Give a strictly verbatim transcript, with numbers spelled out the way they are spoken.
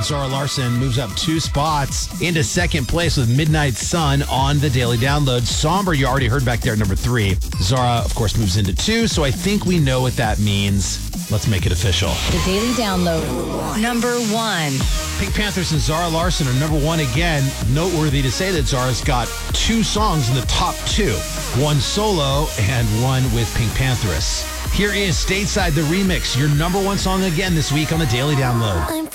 Zara Larsson moves up two spots into second place with Midnight Sun on the Daily Download. Somber, you already heard back there at number three. Zara, of course, moves into two, so I think we know what that means. Let's make it official. The Daily Download. Number one. Pink Panthers and Zara Larsson are number one again. Noteworthy to say that Zara's got two songs in the top two. One solo and one with Pink Panthers. Here is Stateside, the remix, your number one song again this week on the Daily Download.